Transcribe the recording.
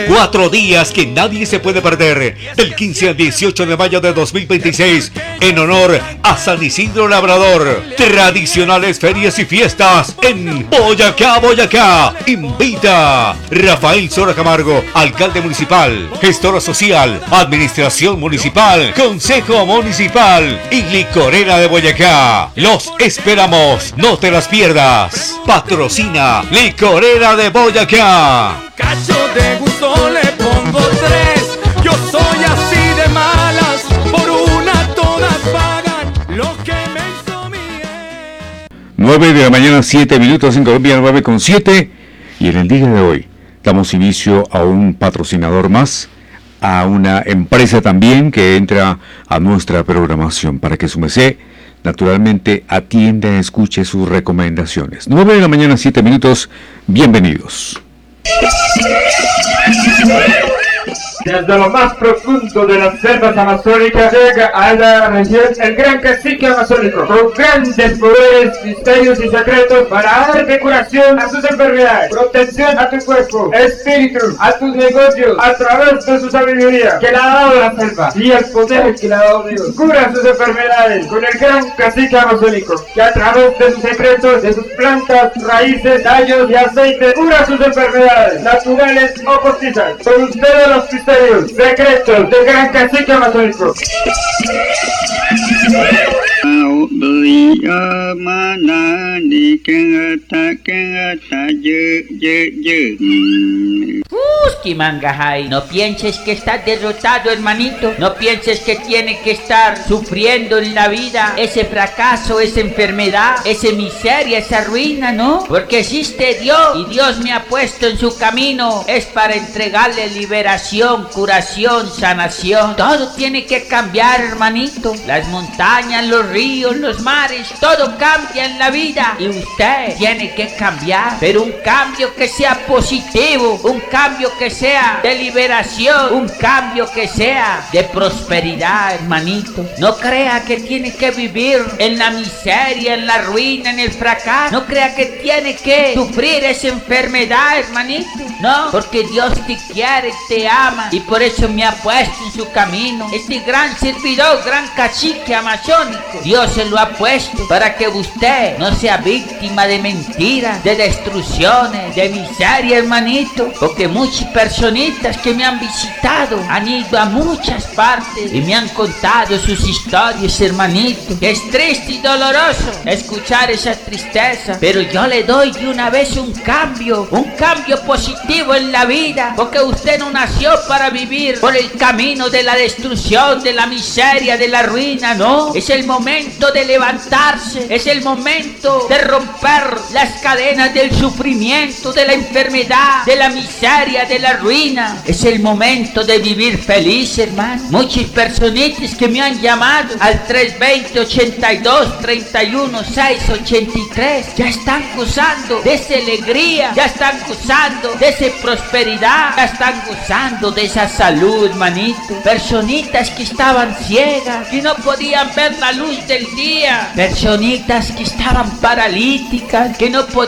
4 días que nadie se puede perder, del 15 al 18 de mayo de 2026, en honor a San Isidro Labrador. Tradicionales ferias y fiestas en Boyacá, Boyacá. Invita Rafael Sora Camargo, alcalde municipal, gestora social, administración municipal, consejo municipal y licorera de Boyacá. Los esperamos, no te las pierdas. Patrocina Licorera de Boyacá. Cacho de gusto le pongo 3. Yo soy así de malas, por una todas pagan lo que me hizo mi ex. 9 de la mañana, 7 minutos en Colombia, 9:07. Y en el día de hoy damos inicio a un patrocinador más, a una empresa también que entra a nuestra programación para que su merced naturalmente atienda, escuche sus recomendaciones. 9 de la mañana, 7 minutos, bienvenidos. Desde lo más profundo de las selvas amazónicas llega a la región el gran cacique amazónico, con grandes poderes, misterios y secretos para darte curación a tus enfermedades, protección a tu cuerpo, espíritu, a tus negocios, a través de su sabiduría que le ha dado la selva y el poder que le ha dado Dios. Cura sus enfermedades con el gran cacique amazónico, que a través de sus secretos, de sus plantas, raíces, tallos y aceites, cura sus enfermedades naturales o postizas. Con ustedes los secretos del gran cacique amazónico. Mangajay, no pienses que estás derrotado, hermanito. No pienses que tienes que estar sufriendo en la vida ese fracaso, esa enfermedad, esa miseria, esa ruina, ¿no? Porque existe Dios y Dios me ha puesto en su camino. Es para entregarle liberación, curación, sanación. Todo tiene que cambiar, hermanito. Las montañas, los ríos, los mares, todo cambia en la vida y usted tiene que cambiar, pero un cambio que sea positivo, un cambio que sea de liberación, un cambio que sea de prosperidad, hermanito. No crea que tiene que vivir en la miseria, en la ruina, en el fracaso. No crea que tiene que sufrir esa enfermedad, hermanito. No, porque Dios te quiere, te ama y por eso me ha puesto en su camino. Este gran servidor, gran cacique amazónico, Dios se lo ha puesto para que usted no sea víctima de mentiras, de destrucciones, de miseria, hermanito. Porque muchas personitas que me han visitado han ido a muchas partes y me han contado sus historias, hermanito. Es triste y doloroso escuchar esa tristeza, pero yo le doy de una vez un cambio positivo en la vida, porque usted no nació para vivir por el camino de la destrucción, de la miseria, de la ruina, no. Es el momento de levantarse, es el momento de romper las cadenas del sufrimiento, de la enfermedad, de la miseria, de la ruina. Es el momento de vivir feliz, hermano. Muchas personitas que me han llamado al 320-82-31-683 ya están gozando de esa alegría, ya están gozando de esa prosperidad, ya están gozando de esa salud, hermanito. Personitas que estaban ciegas, que no podían ver la luz del día, personitas que estaban paralíticas, que no podían